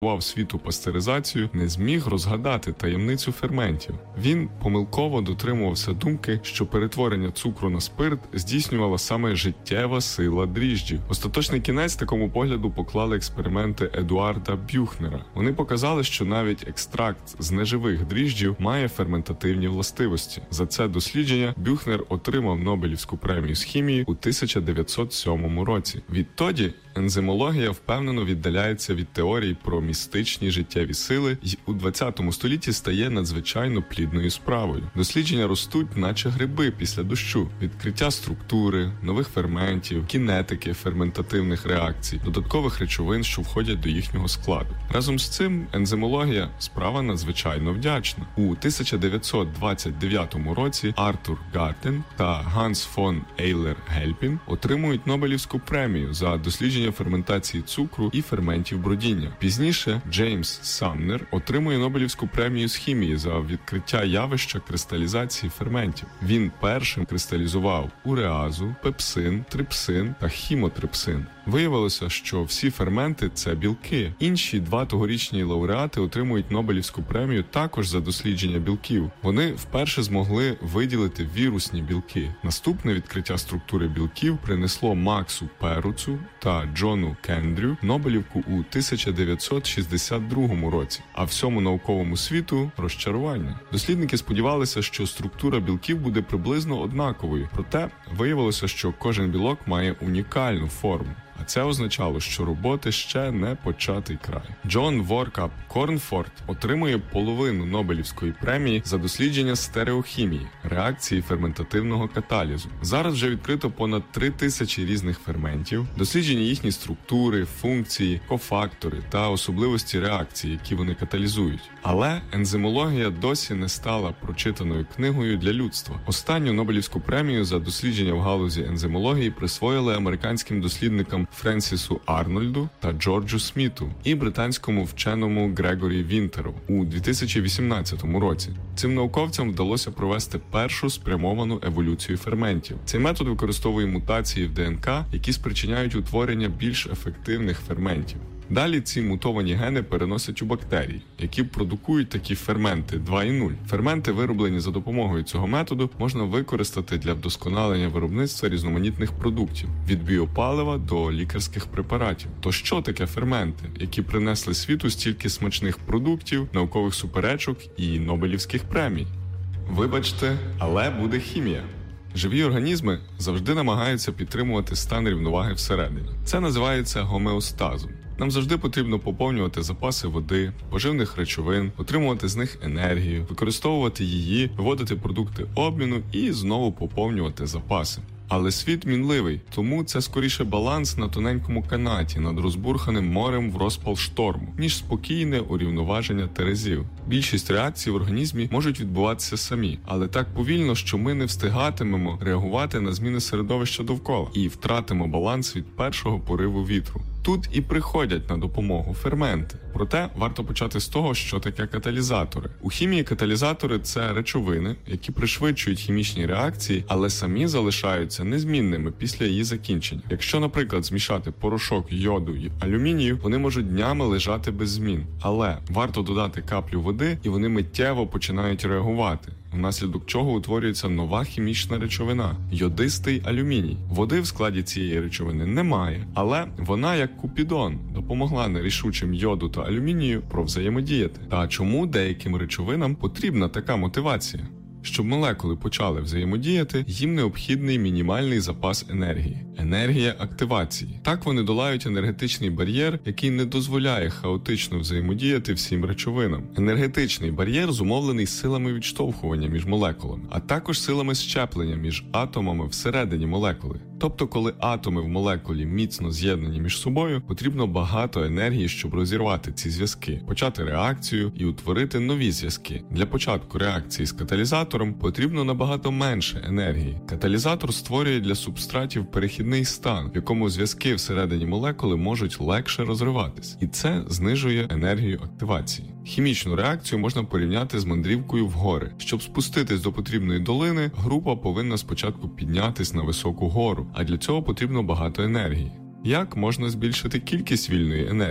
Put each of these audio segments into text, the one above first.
світу пастеризацію, не зміг розгадати таємницю ферментів. Він помилково дотримувався думки, що перетворення цукру на спирт здійснювала саме життєва сила дріжджів. Остаточний кінець такому погляду поклали експерименти Едуарда Бюхнера. Вони показали, що навіть екстракт з неживих дріжджів має ферментативні властивості. За це дослідження Бюхнер отримав Нобелівську премію з хімії у 1907 році. Відтоді ензимологія впевнено віддаляється від теорій про містичні життєві сили і у 20 столітті стає надзвичайно плідною справою. Дослідження ростуть, наче гриби після дощу. Відкриття структури, нових ферментів, кінетики ферментативних реакцій, додаткових речовин, що входять до їхнього складу. Разом з цим ензимологія – справа надзвичайно вдячна. У 1929 році Артур Гартен та Ганс фон Ейлер-Гельпін отримують Нобелівську премію за дослідження ферментації цукру і ферментів бродіння. Пізніше Джеймс Самнер отримує Нобелівську премію з хімії за відкриття явища кристалізації ферментів. Він першим кристалізував уреазу, пепсин, трипсин та хімотрипсин. Виявилося, що всі ферменти – це білки. Інші два тогорічні лауреати отримують Нобелівську премію також за дослідження білків. Вони вперше змогли виділити вірусні білки. Наступне відкриття структури білків принесло Максу Перуцу та Джону Кендрю Нобелівку у 1962 році, а всьому науковому світу – розчарування. Дослідники сподівалися, що структура білків буде приблизно однаковою, проте виявилося, що кожен білок має унікальну форму. А це означало, що роботи ще не початий край. Джон Воркап Корнфорд отримує половину Нобелівської премії за дослідження стереохімії, реакції ферментативного каталізу. Зараз вже відкрито понад 3000 різних ферментів, досліджені їхні структури, функції, кофактори та особливості реакції, які вони каталізують. Але ензимологія досі не стала прочитаною книгою для людства. Останню Нобелівську премію за дослідження в галузі ензимології присвоїли американським дослідникам Френсісу Арнольду та Джорджу Сміту і британському вченому Грегорі Вінтеру у 2018 році. Цим науковцям вдалося провести першу спрямовану еволюцію ферментів. Цей метод використовує мутації в ДНК, які спричиняють утворення більш ефективних ферментів. Далі ці мутовані гени переносять у бактерії, які продукують такі ферменти 2.0. Ферменти, вироблені за допомогою цього методу, можна використати для вдосконалення виробництва різноманітних продуктів – від біопалива до лікарських препаратів. То що таке ферменти, які принесли світу стільки смачних продуктів, наукових суперечок і Нобелівських премій? Вибачте, але буде хімія. Живі організми завжди намагаються підтримувати стан рівноваги всередині. Це називається гомеостазом. Нам завжди потрібно поповнювати запаси води, поживних речовин, отримувати з них енергію, використовувати її, виводити продукти обміну і знову поповнювати запаси. Але світ мінливий, тому це скоріше баланс на тоненькому канаті над розбурханим морем в розпал шторму, ніж спокійне урівноваження терезів. Більшість реакцій в організмі можуть відбуватися самі, але так повільно, що ми не встигатимемо реагувати на зміни середовища довкола і втратимо баланс від першого пориву вітру. Тут і приходять на допомогу ферменти. Проте варто почати з того, що таке каталізатори. У хімії каталізатори – це речовини, які пришвидшують хімічні реакції, але самі залишаються незмінними після її закінчення. Якщо, наприклад, змішати порошок йоду і алюмінію, вони можуть днями лежати без змін. Але варто додати каплю води, і вони миттєво починають реагувати, внаслідок чого утворюється нова хімічна речовина – йодистий алюміній. Води в складі цієї речовини немає, але вона, як купідон, допомогла нерішучим йоду та алюмінію провзаємодіяти. Та чому деяким речовинам потрібна така мотивація? Щоб молекули почали взаємодіяти, їм необхідний мінімальний запас енергії – енергія активації. Так вони долають енергетичний бар'єр, який не дозволяє хаотично взаємодіяти всім речовинам. Енергетичний бар'єр зумовлений силами відштовхування між молекулами, а також силами щеплення між атомами всередині молекули. Тобто, коли атоми в молекулі міцно з'єднані між собою, потрібно багато енергії, щоб розірвати ці зв'язки, почати реакцію і утворити нові зв'язки. Для початку реакції з каталізатором потрібно набагато менше енергії. Каталізатор створює для субстратів перехідний стан, в якому зв'язки всередині молекули можуть легше розриватись. І це знижує енергію активації. Хімічну реакцію можна порівняти з мандрівкою в гори. Щоб спуститись до потрібної долини, група повинна спочатку піднятись на високу гору, а для цього потрібно багато енергії. Як можна збільшити кількість вільної енергії?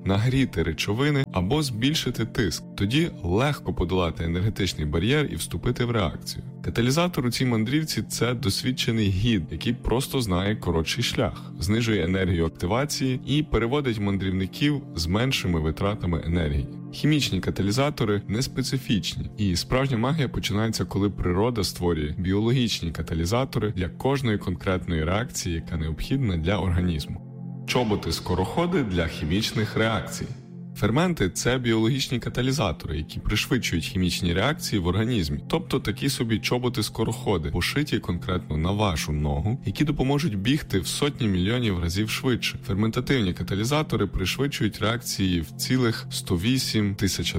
нагріти речовини або збільшити тиск. Тоді легко подолати енергетичний бар'єр і вступити в реакцію. Каталізатор у цій мандрівці – це досвідчений гід, який просто знає коротший шлях, знижує енергію активації і переводить мандрівників з меншими витратами енергії. Хімічні каталізатори не специфічні, і справжня магія починається, коли природа створює біологічні каталізатори для кожної конкретної реакції, яка необхідна для організму. Чоботи-скороходи для хімічних реакцій. Ферменти – це біологічні каталізатори, які пришвидшують хімічні реакції в організмі. Тобто такі собі чоботи-скороходи, пошиті конкретно на вашу ногу, які допоможуть бігти в сотні мільйонів разів швидше. Ферментативні каталізатори пришвидшують реакції в цілих 108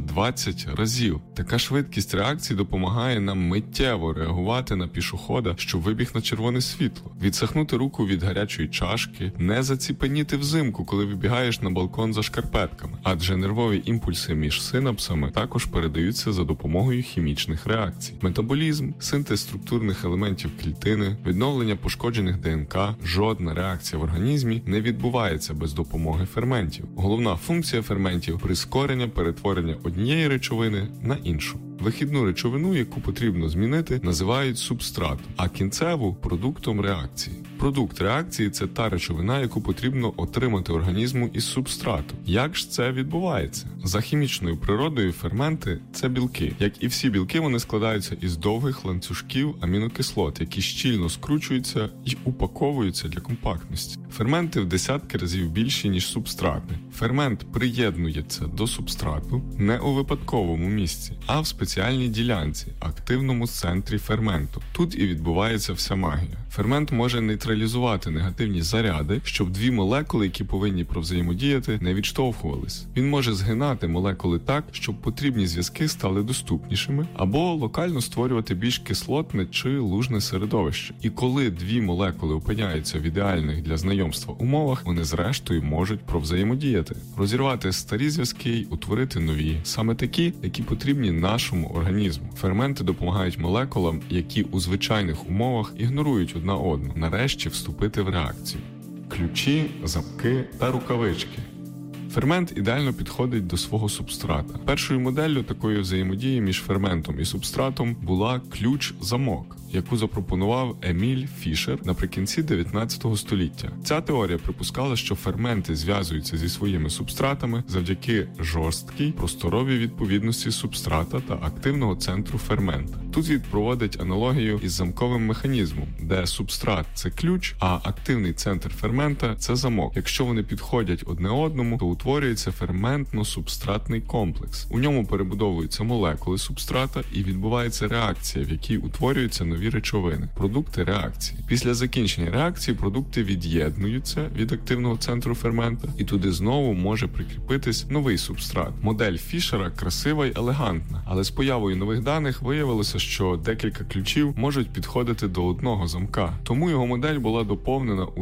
1020 разів. Така швидкість реакції допомагає нам миттєво реагувати на пішохода, що вибіг на червоне світло, відсахнути руку від гарячої чашки, не заціпеніти взимку, коли вибігаєш на балкон за шкарпетками. Адже нервові імпульси між синапсами також передаються за допомогою хімічних реакцій. Метаболізм, синтез структурних елементів клітини, відновлення пошкоджених ДНК, жодна реакція в організмі не відбувається без допомоги ферментів. Головна функція ферментів – прискорення перетворення однієї речовини на іншу. Вихідну речовину, яку потрібно змінити, називають субстратом, а кінцеву – продуктом реакції. Продукт реакції – це та речовина, яку потрібно отримати організму із субстрату. Як ж це відбувається? За хімічною природою ферменти – це білки. Як і всі білки, вони складаються із довгих ланцюжків амінокислот, які щільно скручуються і упаковуються для компактності. Ферменти в десятки разів більші, ніж субстрати. Фермент приєднується до субстрату не у випадковому місці, а в спеціальній ділянці, активному центрі ферменту. Тут і відбувається вся магія. Фермент може нейтралізувати негативні заряди, щоб дві молекули, які повинні провзаємодіяти, не відштовхувались. Він може згинати молекули так, щоб потрібні зв'язки стали доступнішими, або локально створювати більш кислотне чи лужне середовище. І коли дві молекули опиняються в ідеальних для знайомства умовах, вони зрештою можуть провзаємодіяти, розірвати старі зв'язки й утворити нові, саме такі, які потрібні нашому організму. Ферменти допомагають молекулам, які у звичайних умовах ігнорують одна одну, нарешті вступити в реакцію. Ключі, замки та рукавички. Фермент ідеально підходить до свого субстрата. Першою моделлю такої взаємодії між ферментом і субстратом була ключ-замок, яку запропонував Еміль Фішер наприкінці 19 століття. Ця теорія припускала, що ферменти зв'язуються зі своїми субстратами завдяки жорсткій просторовій відповідності субстрата та активного центру фермента. Тут він проводить аналогію із замковим механізмом, де субстрат – це ключ, а активний центр фермента – це замок. Якщо вони підходять одне одному, то утворюється ферментно-субстратний комплекс. У ньому перебудовуються молекули субстрата і відбувається реакція, в якій утворюються нові речовини – продукти реакції. Після закінчення реакції продукти від'єднуються від активного центру фермента, і туди знову може прикріпитись новий субстрат. Модель Фішера красива й елегантна, але з появою нових даних виявилося, що декілька ключів можуть підходити до одного замка. Тому його модель була доповнена у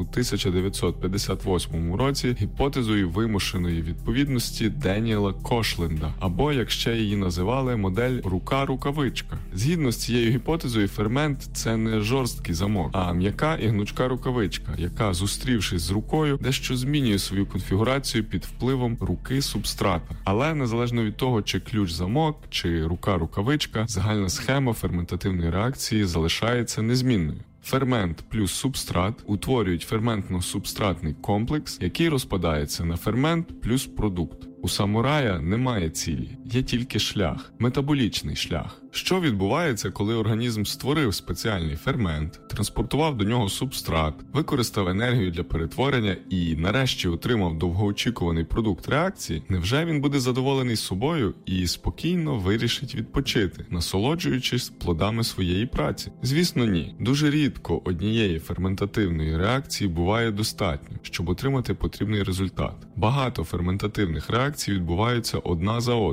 1958 році гіпотезою вимушеної відповідності Деніела Кошленда, або, як ще її називали, модель рука-рукавичка. Згідно з цією гіпотезою, фермент – це не жорсткий замок, а м'яка і гнучка рукавичка, яка, зустрівшись з рукою, дещо змінює свою конфігурацію під впливом руки субстрата. Але незалежно від того, чи ключ-замок, чи рука-рукавичка, загальна схема ферментативної реакції залишається незмінною. Фермент плюс субстрат утворюють ферментно-субстратний комплекс, який розпадається на фермент плюс продукт. У самурая немає цілі, є тільки шлях, метаболічний шлях. Що відбувається, коли організм створив спеціальний фермент, транспортував до нього субстрат, використав енергію для перетворення і нарешті отримав довгоочікуваний продукт реакції? Невже він буде задоволений собою і спокійно вирішить відпочити, насолоджуючись плодами своєї праці? Звісно, ні. Дуже рідко однієї ферментативної реакції буває достатньо, щоб отримати потрібний результат. Багато ферментативних реакцій відбуваються одна за одною.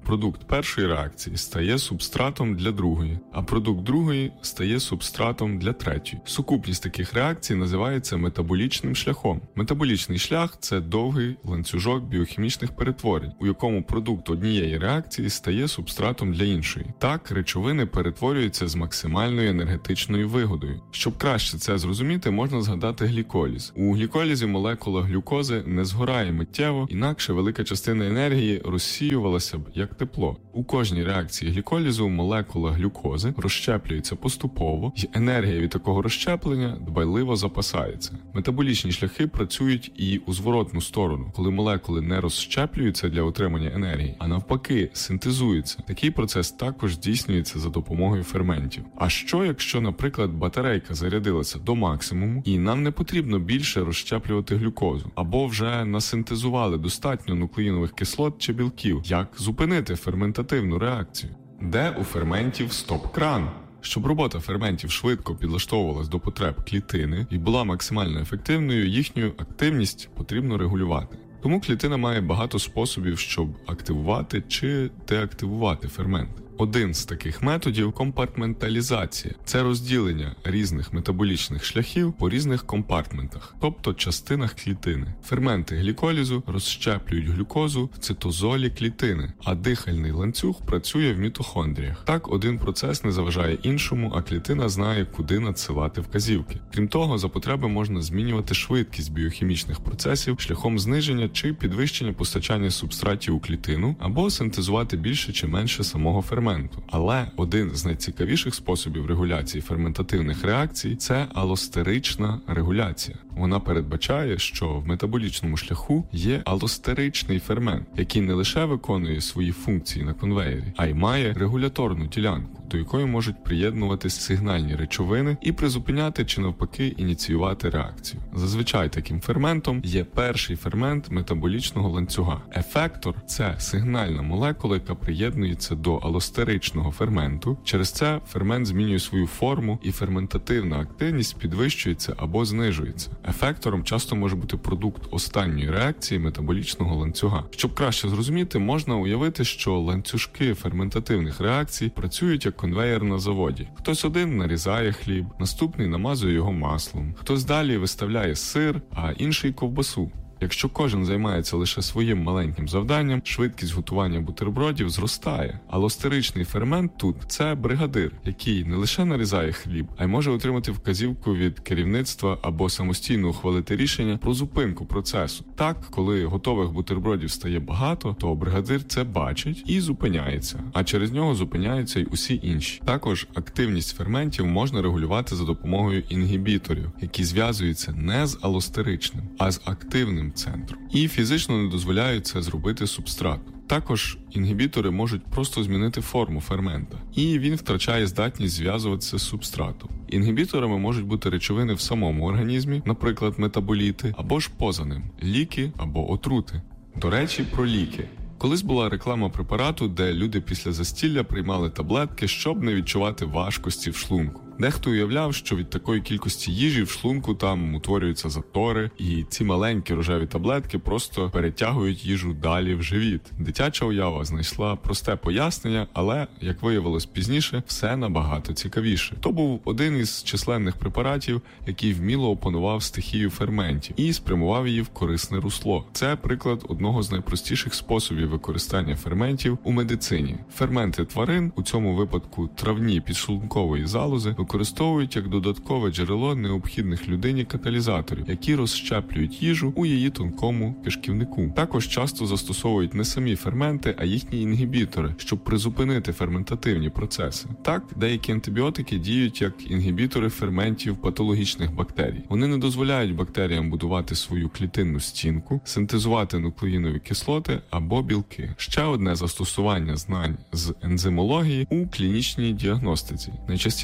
Продукт першої реакції стає субстратом для другої, а продукт другої стає субстратом для третьої. Сукупність таких реакцій називається метаболічним шляхом. Метаболічний шлях – це довгий ланцюжок біохімічних перетворень, у якому продукт однієї реакції стає субстратом для іншої. Так, речовини перетворюються з максимальною енергетичною вигодою. Щоб краще це зрозуміти, можна згадати гліколіз. У гліколізі молекула глюкози не згорає миттєво, інакше велика частина енергії розсіювалася б як тепло. У кожній реакції гліколізу молекула глюкози розщеплюється поступово, і енергія від такого розщеплення дбайливо запасається. Метаболічні шляхи працюють і у зворотну сторону, коли молекули не розщеплюються для отримання енергії, а навпаки синтезуються. Такий процес також здійснюється за допомогою ферментів. А що, якщо, наприклад, батарейка зарядилася до максимуму і нам не потрібно більше розщеплювати глюкозу, або вже насинтезували достатньо нуклеїнових кислот чи білків? Як зупинити ферментативну реакцію? Де у ферментів стоп-кран? Щоб робота ферментів швидко підлаштовувалась до потреб клітини і була максимально ефективною, їхню активність потрібно регулювати. Тому клітина має багато способів, щоб активувати чи деактивувати фермент. Один з таких методів – компартменталізація. Це розділення різних метаболічних шляхів по різних компартментах, тобто частинах клітини. Ферменти гліколізу розщеплюють глюкозу в цитозолі клітини, а дихальний ланцюг працює в мітохондріях. Так, один процес не заважає іншому, а клітина знає, куди надсилати вказівки. Крім того, за потреби можна змінювати швидкість біохімічних процесів шляхом зниження чи підвищення постачання субстратів у клітину, або синтезувати більше чи менше самого ферменту. Але один з найцікавіших способів регуляції ферментативних реакцій – це алостерична регуляція. Вона передбачає, що в метаболічному шляху є алостеричний фермент, який не лише виконує свої функції на конвеєрі, а й має регуляторну ділянку, до якої можуть приєднуватись сигнальні речовини і призупиняти чи навпаки ініціювати реакцію. Зазвичай таким ферментом є перший фермент метаболічного ланцюга. Ефектор – це сигнальна молекула, яка приєднується до алостеричного ферменту. Через це фермент змінює свою форму і ферментативна активність підвищується або знижується. Ефектором часто може бути продукт останньої реакції метаболічного ланцюга. Щоб краще зрозуміти, можна уявити, що ланцюжки ферментативних реакцій працюють як конвеєр на заводі. Хтось один нарізає хліб, наступний намазує його маслом, хтось далі виставляє сир, а інший ковбасу. Якщо кожен займається лише своїм маленьким завданням, швидкість готування бутербродів зростає. Алостеричний фермент тут – це бригадир, який не лише нарізає хліб, а й може отримати вказівку від керівництва або самостійно ухвалити рішення про зупинку процесу. Так, коли готових бутербродів стає багато, то бригадир це бачить і зупиняється, а через нього зупиняються й усі інші. Також активність ферментів можна регулювати за допомогою інгібіторів, які зв'язуються не з алостеричним, а з активним центром. І фізично не дозволяють це зробити субстрату. Також інгібітори можуть просто змінити форму фермента, і він втрачає здатність зв'язуватися з субстратом. Інгібіторами можуть бути речовини в самому організмі, наприклад, метаболіти, або ж поза ним – ліки або отрути. До речі, про ліки. Колись була реклама препарату, де люди після застілля приймали таблетки, щоб не відчувати важкості в шлунку. Дехто уявляв, що від такої кількості їжі в шлунку там утворюються затори, і ці маленькі рожеві таблетки просто перетягують їжу далі в живіт. Дитяча уява знайшла просте пояснення, але, як виявилось пізніше, все набагато цікавіше. То був один із численних препаратів, який вміло опанував стихію ферментів і спрямував її в корисне русло. Це приклад одного з найпростіших способів використання ферментів у медицині. Ферменти тварин, у цьому випадку травні підшлункової залози, використовують як додаткове джерело необхідних людині каталізаторів, які розщеплюють їжу у її тонкому кишківнику. Також часто застосовують не самі ферменти, а їхні інгібітори, щоб призупинити ферментативні процеси. Так, деякі антибіотики діють як інгібітори ферментів патологічних бактерій. Вони не дозволяють бактеріям будувати свою клітинну стінку, синтезувати нуклеїнові кислоти або білки. Ще одне застосування знань з ензимології у клінічній діагностиці. Найчастіше дослідження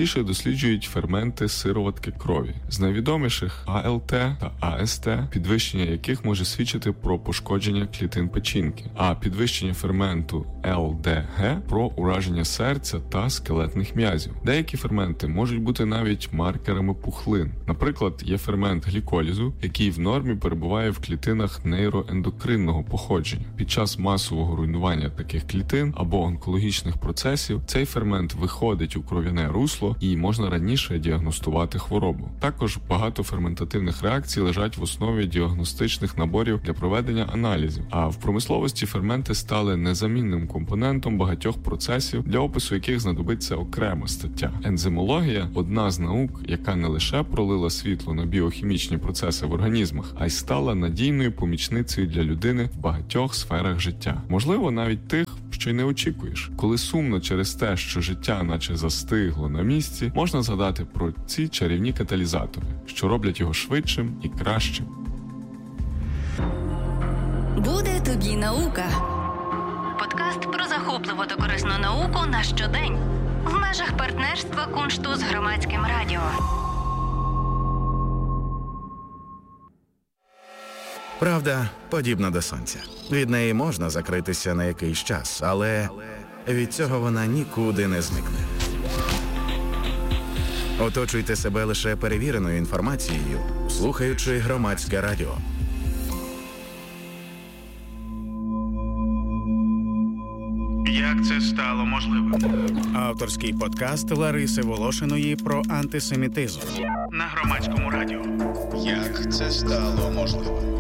досліджують ферменти сироватки крові. З найвідоміших АЛТ та АСТ, підвищення яких може свідчити про пошкодження клітин печінки, а підвищення ферменту ЛДГ про ураження серця та скелетних м'язів. Деякі ферменти можуть бути навіть маркерами пухлин. Наприклад, є фермент гліколізу, який в нормі перебуває в клітинах нейроендокринного походження. Під час масового руйнування таких клітин або онкологічних процесів цей фермент виходить у кров'яне русло і можна раніше діагностувати хворобу. Також багато ферментативних реакцій лежать в основі діагностичних наборів для проведення аналізів, а в промисловості ферменти стали незамінним компонентом багатьох процесів, для опису яких знадобиться окрема стаття. Ензимологія – одна з наук, яка не лише пролила світло на біохімічні процеси в організмах, а й стала надійною помічницею для людини в багатьох сферах життя. Можливо, навіть тих, що й не очікуєш. Коли сумно через те, що життя наче застигло на місці, можна згадати про ці чарівні каталізатори, що роблять його швидшим і кращим. Буде тобі наука. Подкаст про захопливу та корисну науку на щодень. В межах партнерства Куншту з Громадським радіо. Правда подібна до сонця. Від неї можна закритися на якийсь час, але від цього вона нікуди не зникне. Оточуйте себе лише перевіреною інформацією, слухаючи Громадське радіо. Як це стало можливим? Авторський подкаст Лариси Волошиної про антисемітизм на Громадському радіо. Як це стало можливим?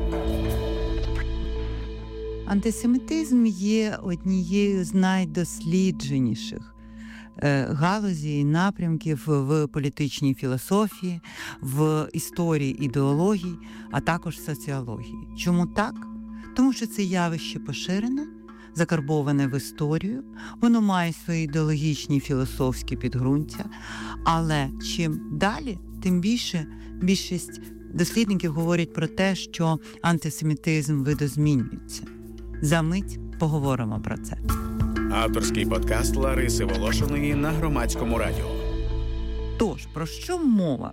Антисемітизм є однією з найдослідженіших галузі і напрямків в політичній філософії, в історії ідеології, а також соціології. Чому так? Тому що це явище поширене, закарбоване в історію, воно має свої ідеологічні філософські підґрунтя, але чим далі, тим більше більшість дослідників говорять про те, що антисемітизм видозмінюється. За мить поговоримо про це. Авторський подкаст Лариси Волошиної на Громадському радіо. Тож, про що мова?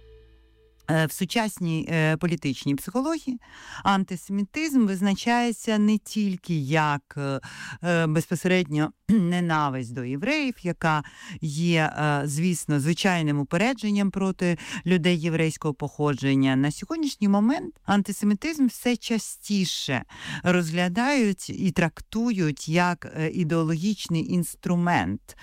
В сучасній політичній психології антисемітизм визначається не тільки як безпосередньо ненависть до євреїв, яка є, звісно, звичайним упередженням проти людей єврейського походження. На сьогоднішній момент антисемітизм все частіше розглядають і трактують як ідеологічний інструмент,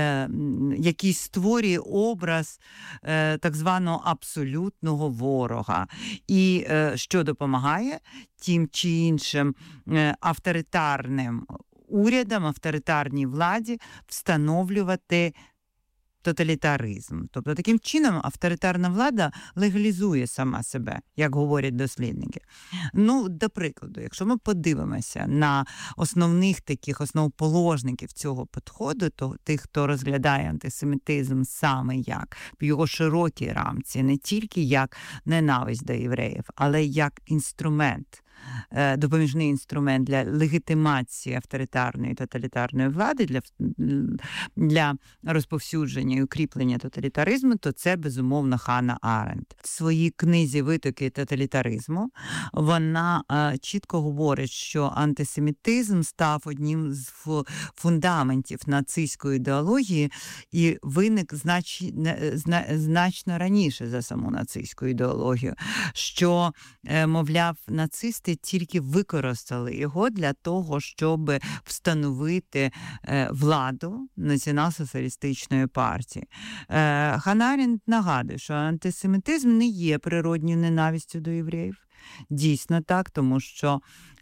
який створює образ так званого абсолютного ворога. І що допомагає тим чи іншим авторитарним урядам, авторитарній владі встановлювати тоталітаризм. Тобто таким чином авторитарна влада легалізує сама себе, як говорять дослідники. Ну, до прикладу, якщо ми подивимося на основних таких основоположників цього підходу, то тих, хто розглядає антисемітизм саме як в його широкій рамці, не тільки як ненависть до євреїв, але як інструмент, допоміжний інструмент для легітимації авторитарної і тоталітарної влади, для розповсюдження і укріплення тоталітаризму, то це, безумовно, Ханна Аренд. В своїй книзі «Витоки тоталітаризму» вона чітко говорить, що антисемітизм став одним з фундаментів нацистської ідеології і виник значно раніше за саму нацистську ідеологію, що, мовляв, нацисти тільки використали його для того, щоб встановити владу Націонал-соціалістичної партії. Ханна Аренд нагадує, що антисемітизм не є природньою ненавистю до євреїв. Дійсно так, тому що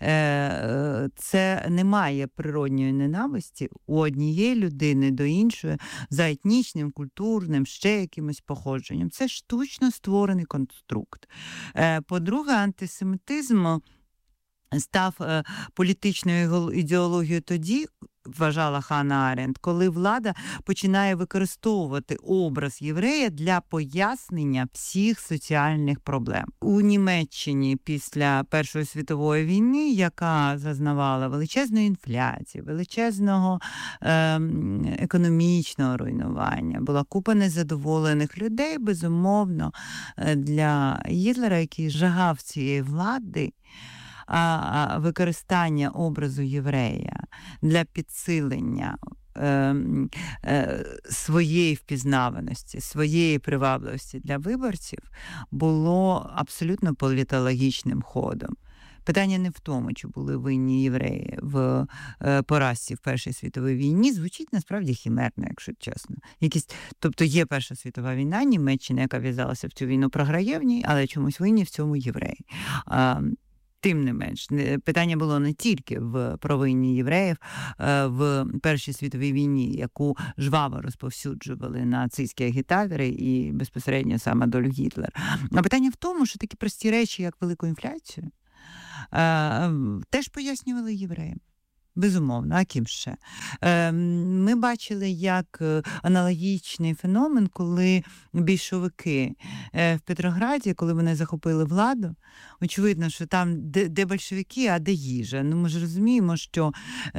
це немає природньої ненависті у однієї людини до іншої за етнічним, культурним, ще якимось походженням. Це штучно створений конструкт. По-друге, антисемітизм став політичною ідеологією тоді, вважала Ханна Аренд, коли влада починає використовувати образ єврея для пояснення всіх соціальних проблем. У Німеччині після Першої світової війни, яка зазнавала величезної інфляції, величезного економічного руйнування, була купа незадоволених людей, безумовно, для Гітлера, який жагав цієї влади, а використання образу єврея для підсилення своєї впізнаваності, своєї привабливості для виборців було абсолютно політологічним ходом. Питання не в тому, чи були винні євреї в поразці в Першій світовій війні, звучить насправді хімерно, якщо чесно. Тобто є Перша світова війна, Німеччина, яка в'язалася в цю війну, програє в ній, але чомусь винні в цьому євреї. Тим не менш, питання було не тільки в провині євреїв в Першій світовій війні, яку жваво розповсюджували нацистські агітатори і безпосередньо сам Адольф Гітлер. А питання в тому, що такі прості речі, як велику інфляцію, теж пояснювали євреям. Безумовно, а ким ще? Ми бачили, як аналогічний феномен, коли більшовики в Петрограді, коли вони захопили владу, очевидно, що там де большевики, а де їжа. Ну, ми ж розуміємо, що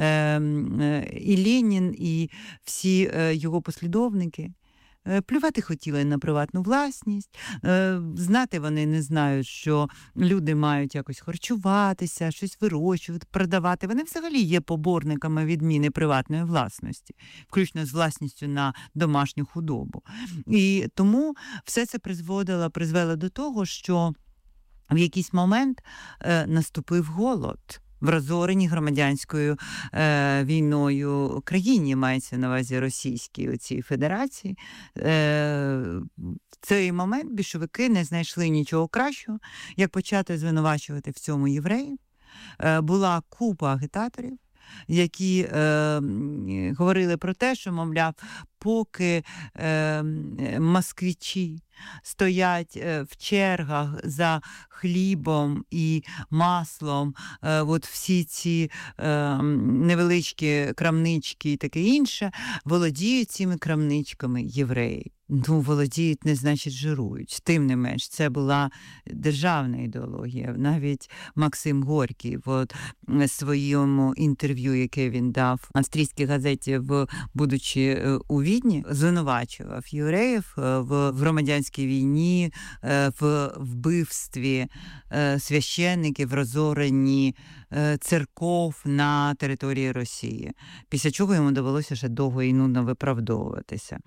і Ленін, і всі його послідовники плювати хотіли на приватну власність, знати вони не знають, що люди мають якось харчуватися, щось вирощувати, продавати. Вони взагалі є поборниками відміни приватної власності, включно з власністю на домашню худобу. І тому все це призвело до того, що в якийсь момент наступив голод в розореній громадянською війною країні, мається на увазі російській у цій федерації. В цей момент більшовики не знайшли нічого кращого, як почати звинувачувати в цьому євреїв. Була купа агітаторів, які говорили про те, що, мовляв, поки москвичі стоять в чергах за хлібом і маслом, от всі ці невеличкі крамнички і таке інше, володіють цими крамничками євреї. Ну, володіють, не значить жирують. Тим не менш, це була державна ідеологія. Навіть Максим Горький в своєму інтерв'ю, яке він дав австрійській газеті, будучи у Відні, звинувачував євреїв в громадянській війні, в вбивстві священників, розоренні церков на території Росії. Після чого йому довелося ще довго і нудно виправдовуватися.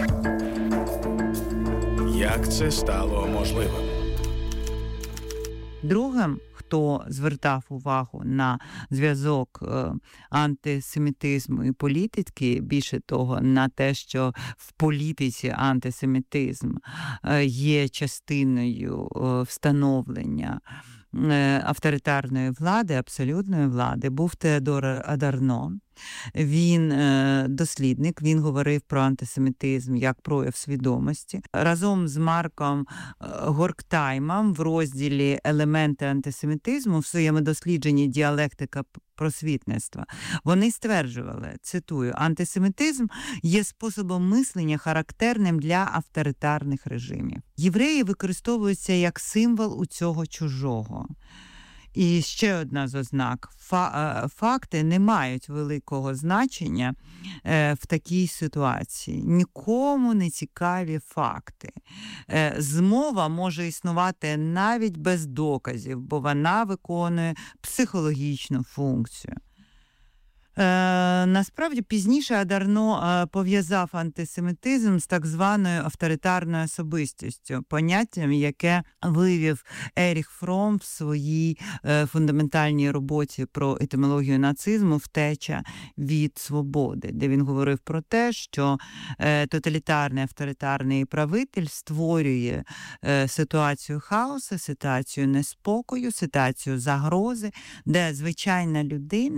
Як це стало можливим? Другим, хто звертав увагу на зв'язок антисемітизму і політики, більше того, на те, що в політиці антисемітизм є частиною встановлення авторитарної влади, абсолютної влади, був Теодор Адарно. Він дослідник, він говорив про антисемітизм як прояв свідомості. Разом з Марком Горктаймом в розділі «Елементи антисемітизму» в своєму дослідженні «Діалектика просвітництва» вони стверджували, цитую, «Антисемітизм є способом мислення, характерним для авторитарних режимів. Євреї використовуються як символ у цього чужого». І ще одна з ознак. Факти не мають великого значення в такій ситуації. Нікому не цікаві факти. Змова може існувати навіть без доказів, бо вона виконує психологічну функцію. Насправді, пізніше Адарно пов'язав антисемітизм з так званою авторитарною особистістю, поняттям, яке вивів Еріх Фром в своїй фундаментальній роботі про етимологію нацизму «Втеча від свободи», де він говорив про те, що тоталітарний авторитарний правитель створює ситуацію хаосу, ситуацію неспокою, ситуацію загрози, де звичайна людина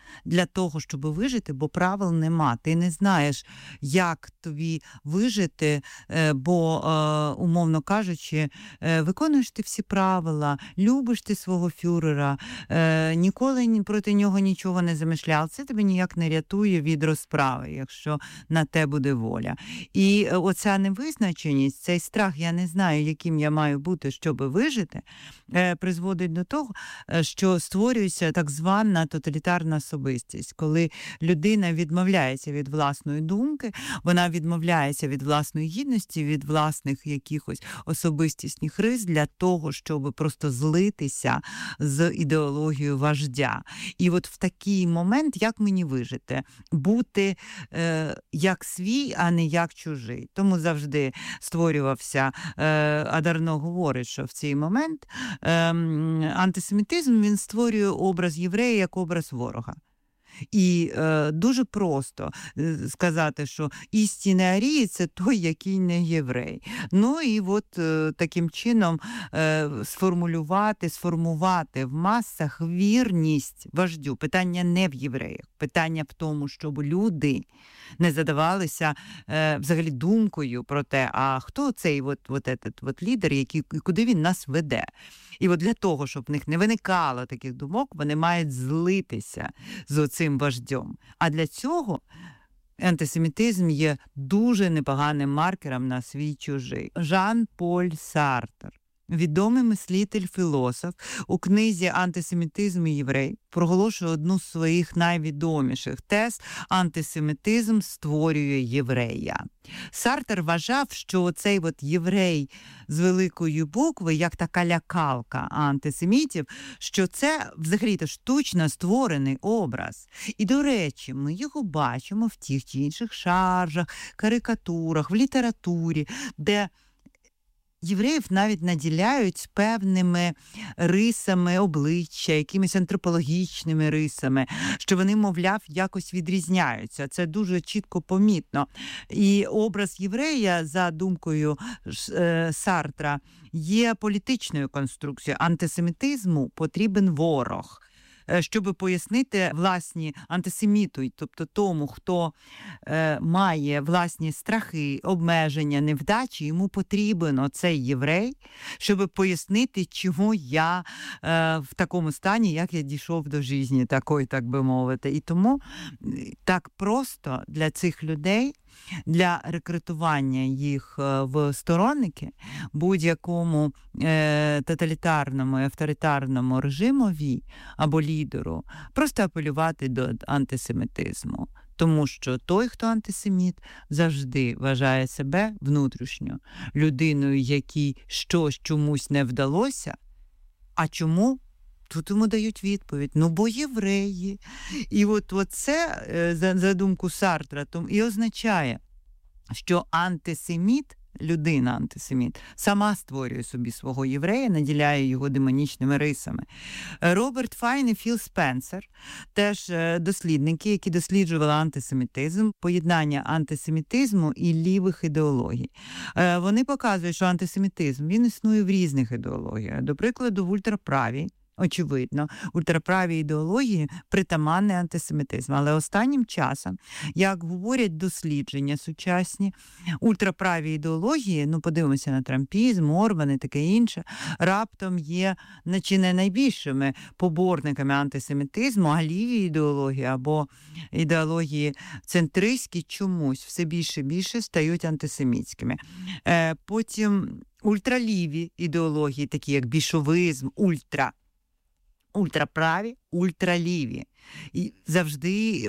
для того, щоб вижити, бо правил нема. Ти не знаєш, як тобі вижити, бо, умовно кажучи, виконуєш ти всі правила, любиш ти свого фюрера, ніколи проти нього нічого не замишляв. Це тебе ніяк не рятує від розправи, якщо на те буде воля. І оця невизначеність, цей страх, я не знаю, яким я маю бути, щоб вижити, призводить до того, що створюється так звана тоталітарна особистість, коли людина відмовляється від власної думки, вона відмовляється від власної гідності, від власних якихось особистісних рис для того, щоб просто злитися з ідеологією вождя. І от в такий момент, як мені вижити? Бути як свій, а не як чужий. Тому завжди створювався, Адарно говорить, що в цей момент антисемітизм, він створює образ єврея як образ ворога. І дуже просто сказати, що істинний арієць – це той, який не єврей. Ну і от таким чином сформувати в масах вірність вождю. Питання не в євреях. Питання в тому, щоб люди не задавалися взагалі думкою про те, а хто цей от лідер, куди він нас веде. І от для того, щоб в них не виникало таких думок, вони мають злитися з оцим вождем. А для цього антисемітизм є дуже непоганим маркером на свій-чужий. Жан-Поль Сартр, відомий мислитель-філософ, у книзі «Антисемітизм і єврей» проголошує одну з своїх найвідоміших тез «Антисемітизм створює єврея». Сартр вважав, що цей єврей з великої букви, як така лякалка антисемітів, що це взагалі-то штучно створений образ. І, до речі, ми його бачимо в тих чи інших шаржах, карикатурах, в літературі, де євреїв навіть наділяють певними рисами обличчя, якимись антропологічними рисами, що вони, мовляв, якось відрізняються. Це дуже чітко помітно. І образ єврея, за думкою Сартра, є політичною конструкцією. Антисемітизму потрібен ворог, щоб пояснити власні антисеміту, тобто тому, хто має власні страхи, обмеження, невдачі, йому потрібен оцей єврей, щоб пояснити, чому я в такому стані, як я дійшов до житті такої, так би мовити. І тому так просто для цих людей, для рекрутування їх в сторонники будь-якому тоталітарному і авторитарному режимові або лідеру просто апелювати до антисемітизму. Тому що той, хто антисеміт, завжди вважає себе внутрішньо людиною, якій щось чомусь не вдалося. А чому? Тут йому дають відповідь. Ну, бо євреї. І от це, за думку Сартра, і означає, що антисеміт, людина-антисеміт, сама створює собі свого єврея, наділяє його демонічними рисами. Роберт Файн і Філ Спенсер, теж дослідники, які досліджували антисемітизм, поєднання антисемітизму і лівих ідеологій. Вони показують, що антисемітизм, він існує в різних ідеологіях. До прикладу, в ультраправій, очевидно, ультраправі ідеології притаманний антисемітизм. Але останнім часом, як говорять дослідження сучасні, ультраправі ідеології, подивимося на трампізм, Орбан і таке інше, раптом є чи не найбільшими поборниками антисемітизму, а ліві ідеології або ідеології центристські чомусь все більше і більше стають антисемітськими. Потім ультраліві ідеології, такі як більшовизм, ультраправі, ультраліві. І завжди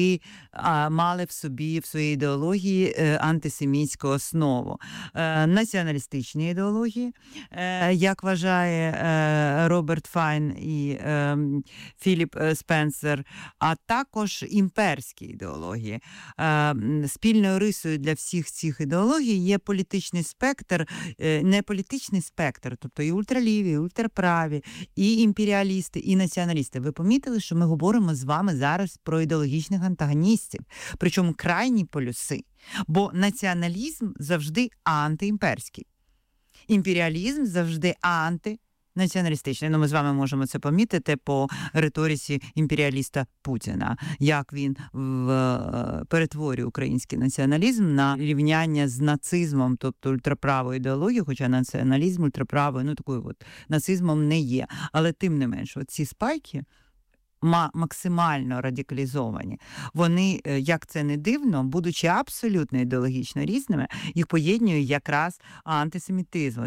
мали в своїй ідеології антисемітську основу. Націоналістичні ідеології, як вважає Роберт Файн і Філіп Спенсер, а також імперські ідеології. Спільною рисою для всіх цих ідеологій є політичний спектр, не політичний спектр, тобто і ультраліві, і ультраправі, і імперіалісти, і націоналісти. Ви помітили, що ми говоримо з вами зараз про ідеологічних антагоністів, причому крайні полюси, бо націоналізм завжди антиімперський, імперіалізм завжди націоналістичний. Ми з вами можемо це помітити по риториці імперіаліста Путіна, як він перетворює український націоналізм на рівняння з нацизмом, тобто ультраправою ідеологією, хоча націоналізм ультраправою, такою от нацизмом не є. Але тим не менш, ці спайки максимально радикалізовані. Вони, як це не дивно, будучи абсолютно ідеологічно різними, їх поєднує якраз антисемітизм.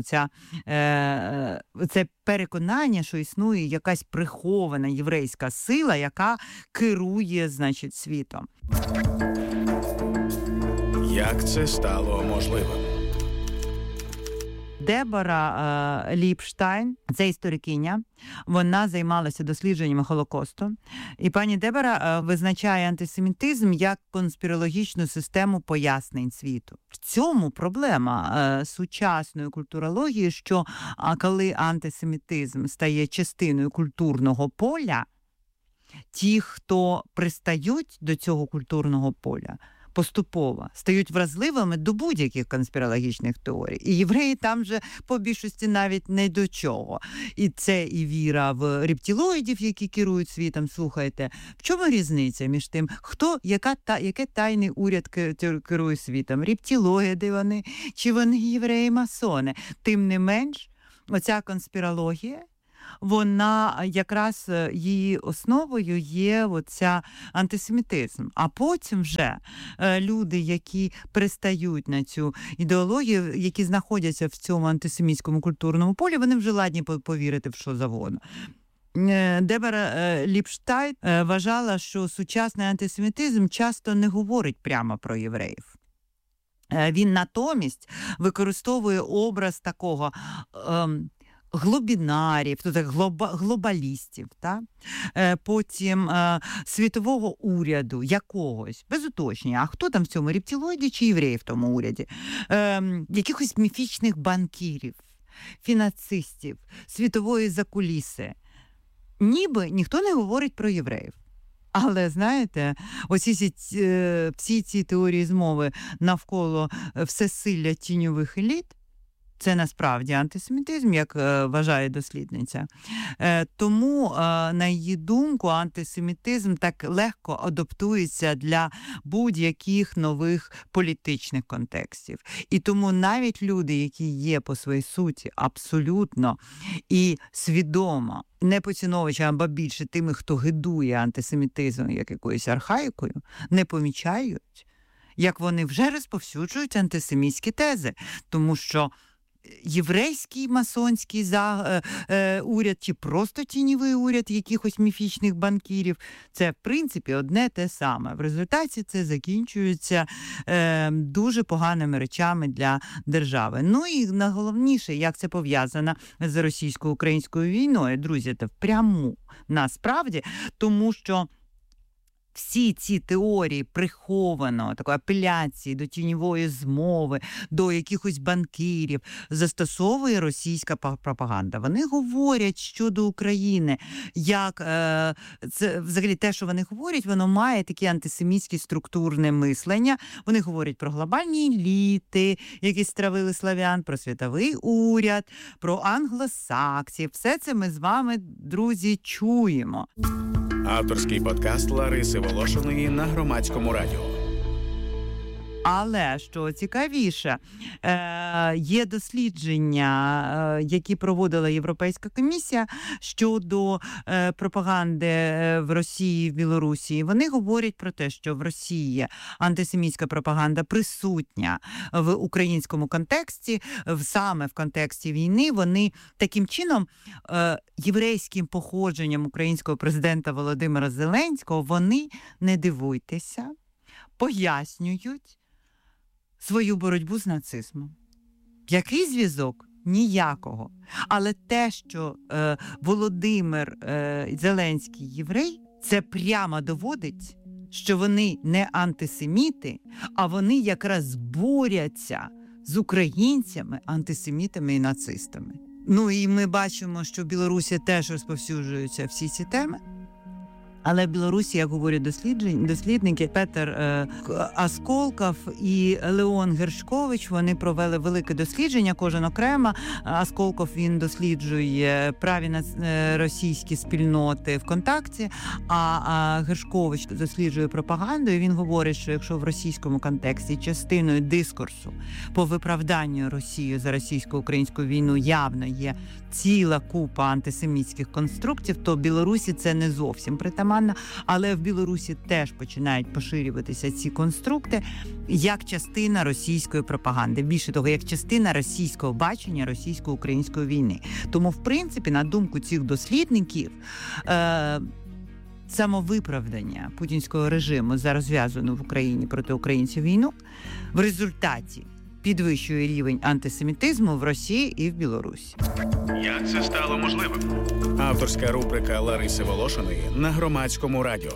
Це переконання, що існує якась прихована єврейська сила, яка керує, значить, світом. Як це стало можливим? Дебора Ліпштайн, це історикиня, вона займалася дослідженнями Холокосту. І пані Дебора визначає антисемітизм як конспірологічну систему пояснень світу. В цьому проблема сучасної культурології, що коли антисемітизм стає частиною культурного поля, ті, хто пристають до цього культурного поля, поступово стають вразливими до будь-яких конспірологічних теорій. І євреї там же по більшості навіть не до чого. І це і віра в рептилоїдів, які керують світом. Слухайте, в чому різниця між тим, яке тайний уряд керує світом? Рептилоїди вони, чи вони євреї-масони? Тим не менш, оця конспірологія, вона якраз її основою є оця антисемітизм. А потім вже люди, які пристають на цю ідеологію, які знаходяться в цьому антисемітському культурному полі, вони вже ладні повірити в що завгодно. Дебора Ліпштайн вважала, що сучасний антисемітизм часто не говорить прямо про євреїв. Він натомість використовує образ такого глобінарів, глобалістів, потім світового уряду якогось, без уточнення, а хто там в цьому рептилоїді чи євреї в тому уряді, якихось міфічних банкірів, фінансистів, світової закуліси. Ніби ніхто не говорить про євреїв. Але, знаєте, всі ці теорії змови навколо всесилля тіньових еліт, це насправді антисемітизм, як вважає дослідниця. Тому, на її думку, антисемітизм так легко адаптується для будь-яких нових політичних контекстів. І тому навіть люди, які є по своїй суті абсолютно і свідомо не поціновувачами, або більше тими, хто гидує антисемітизм як якоюсь архаїкою, не помічають, як вони вже розповсюджують антисемітські тези. Тому що єврейський масонський уряд чи просто тіньовий уряд якихось міфічних банкірів – це, в принципі, одне те саме. В результаті це закінчується дуже поганими речами для держави. Ну і найголовніше, як це пов'язано з російсько-українською війною. Друзі, це впряму насправді, тому що всі ці теорії прихованої такої апеляції до тіньової змови, до якихось банкірів застосовує російська пропаганда. Вони говорять щодо України, як це взагалі те, що вони говорять, воно має таке антисемітське структурне мислення. Вони говорять про глобальні еліти, які стравили славян, про світовий уряд, про англосаксів. Все це ми з вами, друзі, чуємо. Авторський подкаст Лариси Волошиної на Громадському радіо. Але, що цікавіше, є дослідження, які проводила Європейська комісія щодо пропаганди в Росії і в Білорусі. Вони говорять про те, що в Росії антисемітська пропаганда присутня в українському контексті, саме в контексті війни. Вони таким чином єврейським походженням українського президента Володимира Зеленського, вони, не дивуйтеся, пояснюють свою боротьбу з нацизмом. Який зв'язок? Ніякого. Але те, що Володимир Зеленський єврей, це прямо доводить, що вони не антисеміти, а вони якраз борються з українцями, антисемітами і нацистами. Ну і ми бачимо, що в Білорусі теж розповсюджуються всі ці теми. Але в Білорусі, як говорять дослідники, Петр Асколков і Леон Гершкович, вони провели велике дослідження, кожен окремо. Асколков, він досліджує праві російські спільноти ВКонтакті, а Гершкович досліджує пропаганду, і він говорить, що якщо в російському контексті частиною дискурсу по виправданню Росії за російсько-українську війну явно є ціла купа антисемітських конструктів, то в Білорусі це не зовсім притаманно, але в Білорусі теж починають поширюватися ці конструкти як частина російської пропаганди. Більше того, як частина російського бачення російсько-української війни. Тому, в принципі, на думку цих дослідників, самовиправдання путінського режиму за розв'язану в Україні проти українців війну в результаті підвищує рівень антисемітизму в Росії і в Білорусі. Як це стало можливим? Авторська рубрика Лариси Волошиної на Громадському радіо.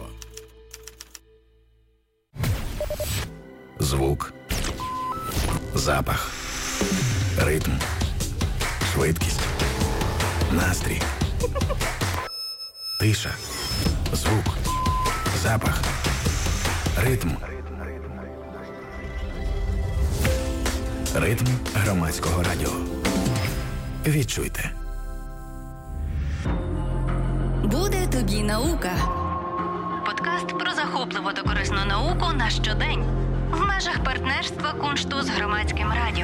Звук, запах, ритм, швидкість, настрій, тиша, звук, запах, ритм. Ритм Громадського радіо. Відчуйте. Буде тобі наука. Подкаст про захопливу та корисну науку на щодень. В межах партнерства Куншту з Громадським радіо.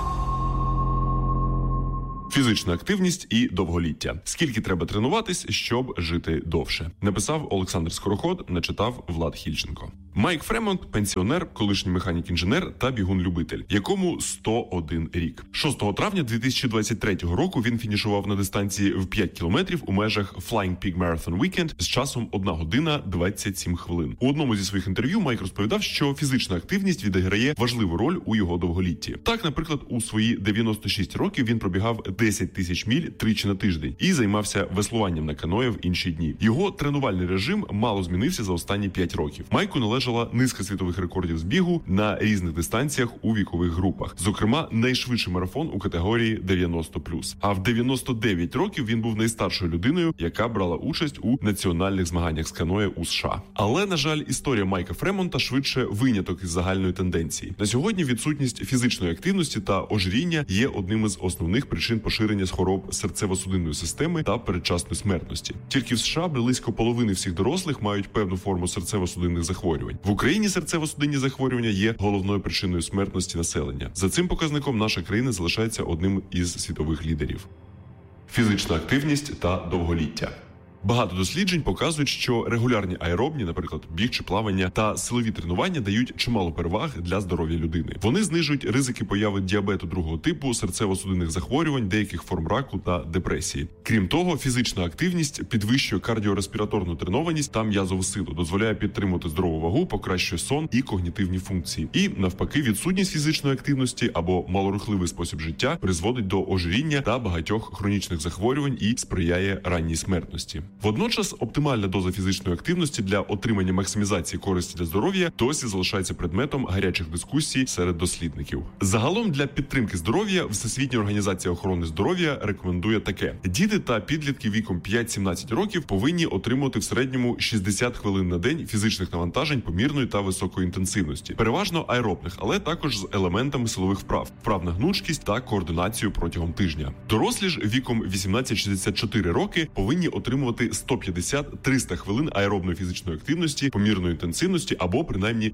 Фізична активність і довголіття. Скільки треба тренуватись, щоб жити довше? Написав Олександр Скороход, начитав Влад Хільченко. Майк Фремонт – пенсіонер, колишній механік-інженер та бігун-любитель, якому 101 рік. 6 травня 2023 року він фінішував на дистанції в 5 кілометрів у межах Flying Pig Marathon Weekend з часом 1 година 27 хвилин. У одному зі своїх інтерв'ю Майк розповідав, що фізична активність відіграє важливу роль у його довголітті. Так, наприклад, у свої 96 років він пробігав 10 тисяч міль тричі на тиждень і займався веслуванням на каное в інші дні. Його тренувальний режим мало змінився за останні 5 років. Майку належала низка світових рекордів з бігу на різних дистанціях у вікових групах. Зокрема, найшвидший марафон у категорії 90+. А в 99 років він був найстаршою людиною, яка брала участь у національних змаганнях з каное у США. Але, на жаль, історія Майка Фремонта швидше виняток із загальної тенденції. На сьогодні відсутність фізичної активності та ожиріння є одним із основних причин поширення хвороб серцево-судинної системи та передчасної смертності. Тільки в США близько половини всіх дорослих мають певну форму серцево-судинних захворювань. В Україні серцево-судинні захворювання є головною причиною смертності населення. За цим показником наша країна залишається одним із світових лідерів. Фізична активність та довголіття. Багато досліджень показують, що регулярні аеробні, наприклад, біг чи плавання, та силові тренування дають чимало переваг для здоров'я людини. Вони знижують ризики появи діабету другого типу, серцево-судинних захворювань, деяких форм раку та депресії. Крім того, фізична активність підвищує кардіореспіраторну тренованість та м'язову силу, дозволяє підтримувати здорову вагу, покращує сон і когнітивні функції. І, навпаки, відсутність фізичної активності або малорухливий спосіб життя призводить до ожиріння та багатьох хронічних захворювань і сприяє ранній смертності. Водночас, оптимальна доза фізичної активності для отримання максимізації користі для здоров'я досі залишається предметом гарячих дискусій серед дослідників. Загалом для підтримки здоров'я Всесвітня організація охорони здоров'я рекомендує таке. Діти та підлітки віком 5-17 років повинні отримувати в середньому 60 хвилин на день фізичних навантажень помірної та високої інтенсивності. Переважно аеробних, але також з елементами силових вправ, вправ на гнучкість та координацію протягом тижня. Дорослі ж віком 18-64 роки повинні отримувати 150-300 хвилин аеробної фізичної активності помірної інтенсивності або принаймні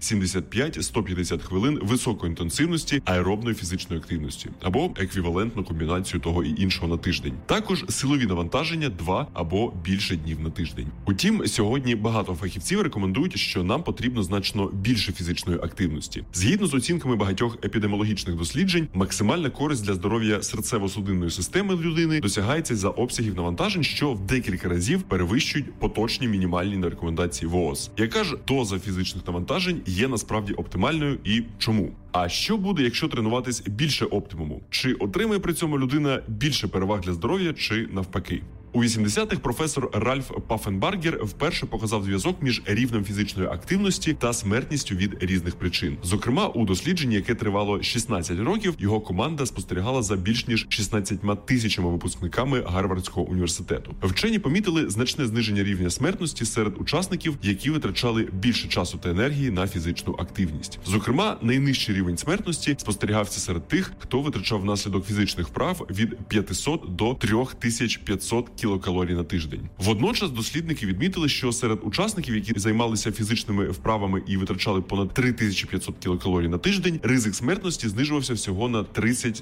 75-150 хвилин високої інтенсивності аеробної фізичної активності або еквівалентну комбінацію того і іншого на тиждень. Також силові навантаження 2 або більше днів на тиждень. Утім, сьогодні багато фахівців рекомендують, що нам потрібно значно більше фізичної активності. Згідно з оцінками багатьох епідеміологічних досліджень, максимальна користь для здоров'я серцево-судинної системи людини досягається за обсягів навантажень, що в декілька разів перевищують поточні мінімальні рекомендації ВООЗ. Яка ж доза фізичних навантажень є насправді оптимальною і чому? А що буде, якщо тренуватись більше оптимуму? Чи отримає при цьому людина більше переваг для здоров'я, чи навпаки? У 80-х професор Ральф Паффенбаргер вперше показав зв'язок між рівнем фізичної активності та смертністю від різних причин. Зокрема, у дослідженні, яке тривало 16 років, його команда спостерігала за більш ніж 16 тисячами випускниками Гарвардського університету. Вчені помітили значне зниження рівня смертності серед учасників, які витрачали більше часу та енергії на фізичну активність. Зокрема, найнижчий рівень смертності спостерігався серед тих, хто витрачав внаслідок фізичних вправ від 500 до 3500 кілокалорій на тиждень. Водночас дослідники відмітили, що серед учасників, які займалися фізичними вправами і витрачали понад 3500 кілокалорій на тиждень, ризик смертності знижувався всього на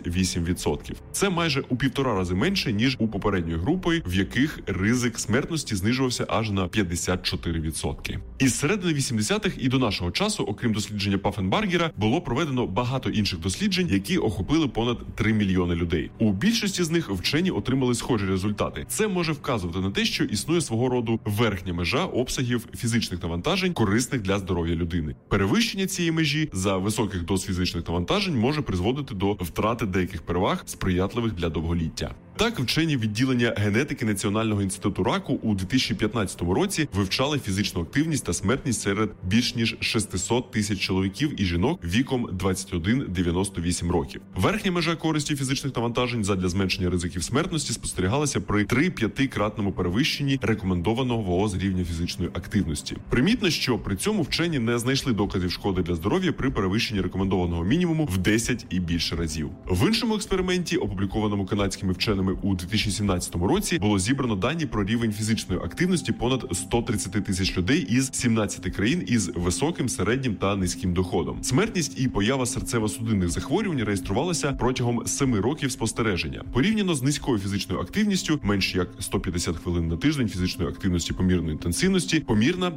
38%. Це майже у 1,5 рази менше, ніж у попередньої групи, в яких ризик смертності знижувався аж на 54%. Із середини 80-х і до нашого часу, окрім дослідження Паффенбаргера, було проведено багато інших досліджень, які охопили понад 3 мільйони людей. У більшості з них вчені отримали схожі результати. Це може вказувати на те, що існує свого роду верхня межа обсягів фізичних навантажень, корисних для здоров'я людини. Перевищення цієї межі за високих доз фізичних навантажень може призводити до втрати деяких переваг, сприятливих для довголіття. Так, вчені відділення генетики Національного інституту раку у 2015 році вивчали фізичну активність та смертність серед більш ніж 600 тисяч чоловіків і жінок віком 21-98 років. Верхня межа користі фізичних навантажень задля зменшення ризиків смертності спостерігалася при 3-5-кратному перевищенні рекомендованого ВООЗ рівня фізичної активності. Примітно, що при цьому вчені не знайшли доказів шкоди для здоров'я при перевищенні рекомендованого мінімуму в 10 і більше разів. В іншому експерименті, опублікованому канадськими вченими у 2017 році, було зібрано дані про рівень фізичної активності понад 130 тисяч людей із 17 країн із високим, середнім та низьким доходом. Смертність і поява серцево-судинних захворювань реєструвалася протягом 7 років спостереження. Порівняно з низькою фізичною активністю, менш як 150 хвилин на тиждень фізичної активності помірної інтенсивності, помірна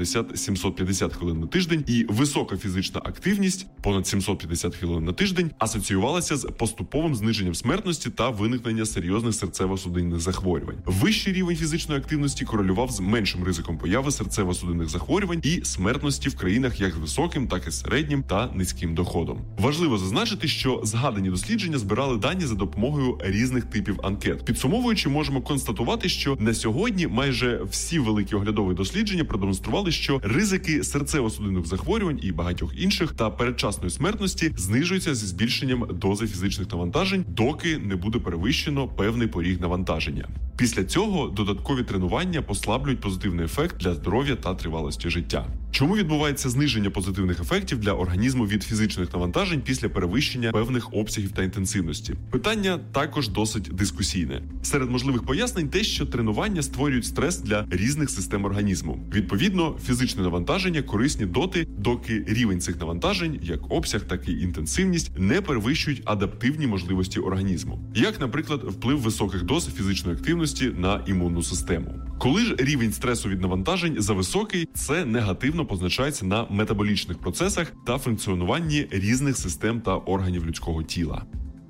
150-750 хвилин на тиждень і висока фізична активність понад 750 хвилин на тиждень асоціювалася з поступовим зниженням смертності та виникнення серйозних серцево-судинних захворювань. Вищий рівень фізичної активності корелював з меншим ризиком появи серцево-судинних захворювань і смертності в країнах як з високим, так і середнім та низьким доходом. Важливо зазначити, що згадані дослідження збирали дані за допомогою різних типів анкет. Підсумовуючи, можемо констатувати, що на сьогодні майже всі великі оглядові дослідження продемонстрували, що ризики серцево-судинних захворювань і багатьох інших та передчасної смертності знижуються зі збільшенням дози фізичних навантажень, доки не буде перевищено певний поріг навантаження. Після цього додаткові тренування послаблюють позитивний ефект для здоров'я та тривалості життя. Чому відбувається зниження позитивних ефектів для організму від фізичних навантажень після перевищення певних обсягів та інтенсивності? Питання також досить дискусійне. Серед можливих пояснень те, що тренування створюють стрес для різних систем організму. Відповідно, фізичне навантаження корисні доки рівень цих навантажень, як обсяг, так і інтенсивність, не перевищують адаптивні можливості організму. Як, наприклад, вплив високих доз фізичної активності на імунну систему. Коли ж рівень стресу від навантажень зависокий, це негативно позначається на метаболічних процесах та функціонуванні різних систем та органів людського тіла.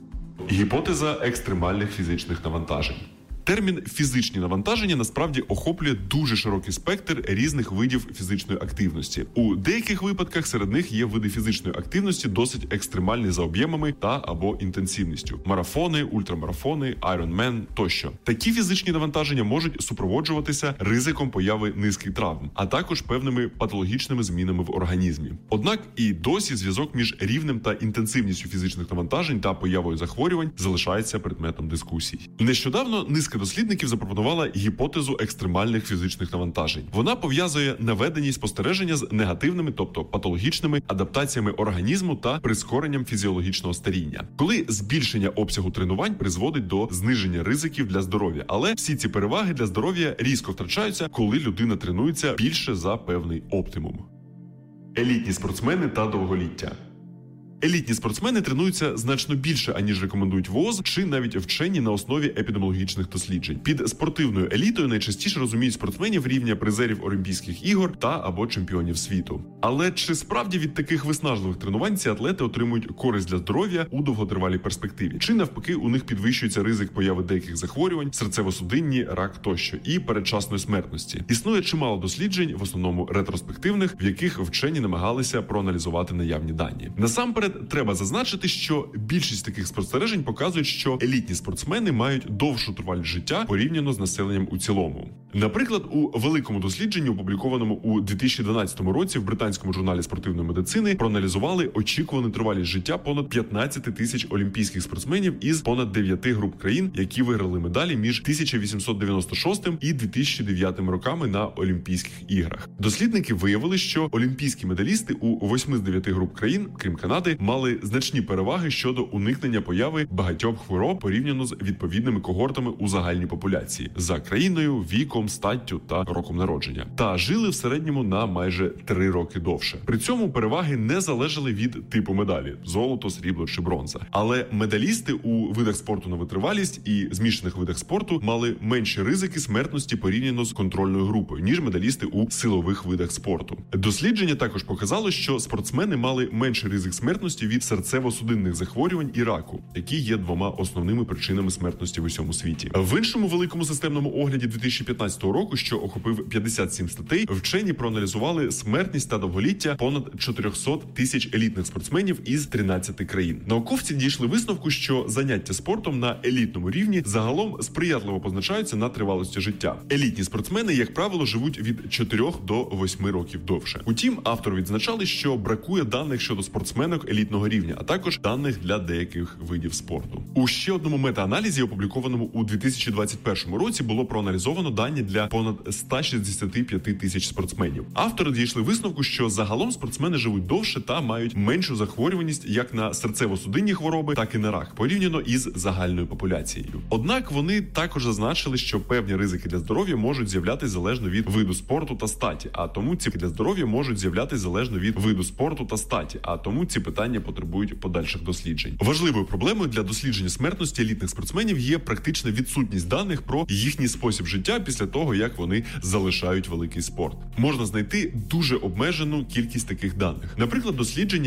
Гіпотеза екстремальних фізичних навантажень. Термін «фізичні навантаження» насправді охоплює дуже широкий спектр різних видів фізичної активності. У деяких випадках серед них є види фізичної активності досить екстремальні за об'ємами та або інтенсивністю. Марафони, ультрамарафони, айронмен тощо. Такі фізичні навантаження можуть супроводжуватися ризиком появи низки травм, а також певними патологічними змінами в організмі. Однак і досі зв'язок між рівнем та інтенсивністю фізичних навантажень та появою захворювань залишається предметом дискусій. Нещодавно низка дослідників запропонувала гіпотезу екстремальних фізичних навантажень. Вона пов'язує наведені й спостереження з негативними, тобто патологічними адаптаціями організму та прискоренням фізіологічного старіння. Коли збільшення обсягу тренувань призводить до зниження ризиків для здоров'я. Але всі ці переваги для здоров'я різко втрачаються, коли людина тренується більше за певний оптимум. Елітні спортсмени та довголіття. Елітні спортсмени тренуються значно більше, аніж рекомендують ВООЗ, чи навіть вчені на основі епідеміологічних досліджень. Під спортивною елітою найчастіше розуміють спортсменів рівня призерів Олімпійських ігор та або чемпіонів світу. Але чи справді від таких виснажливих тренувань ці атлети отримують користь для здоров'я у довготривалій перспективі? Чи навпаки у них підвищується ризик появи деяких захворювань, серцево-судинні, рак тощо і передчасної смертності? Існує чимало досліджень, в основному ретроспективних, в яких вчені намагалися проаналізувати наявні дані. Насамперед, Насамперед, треба зазначити, що більшість таких спостережень показують, що елітні спортсмени мають довшу тривалість життя порівняно з населенням у цілому. Наприклад, у великому дослідженні, опублікованому у 2012 році в британському журналі спортивної медицини, проаналізували очікувану тривалість життя понад 15 тисяч олімпійських спортсменів із понад 9 груп країн, які виграли медалі між 1896 і 2009 роками на Олімпійських іграх. Дослідники виявили, що олімпійські медалісти у 8 з 9 груп країн, крім Канади, мали значні переваги щодо уникнення появи багатьох хвороб порівняно з відповідними когортами у загальній популяції за країною, віком, статтю та роком народження. Та жили в середньому на майже 3 роки довше. При цьому переваги не залежали від типу медалі – золото, срібло чи бронза. Але медалісти у видах спорту на витривалість і змішаних видах спорту мали менші ризики смертності порівняно з контрольною групою, ніж медалісти у силових видах спорту. Дослідження також показало, що спортсмени мали менший ризик смертності від серцево-судинних захворювань і раку, які є 2 основними причинами смертності в усьому світі. В іншому великому системному огляді 2015 року, що охопив 57 статей, вчені проаналізували смертність та довголіття понад 400 тисяч елітних спортсменів із 13 країн. Науковці дійшли висновку, що заняття спортом на елітному рівні загалом сприятливо позначаються на тривалості життя. Елітні спортсмени, як правило, живуть від 4 до 8 років довше. Утім, автори відзначали, що бракує даних щодо спортсменок елітного рівня, а також даних для деяких видів спорту. У ще одному мета-аналізі, опублікованому у 2021 році, було проаналізовано дані для понад 165 тисяч спортсменів. Автори дійшли висновку, що загалом спортсмени живуть довше та мають меншу захворюваність як на серцево-судинні хвороби, так і на рак, порівняно із загальною популяцією. Однак вони також зазначили, що певні ризики для здоров'я можуть з'являтися залежно від виду спорту та статі, а тому ці питання потребують подальших досліджень. Важливою проблемою для дослідження смертності елітних спортсменів є практична відсутність даних про їхній спосіб життя після того, як вони залишають великий спорт. Можна знайти дуже обмежену кількість таких даних. Наприклад, дослідження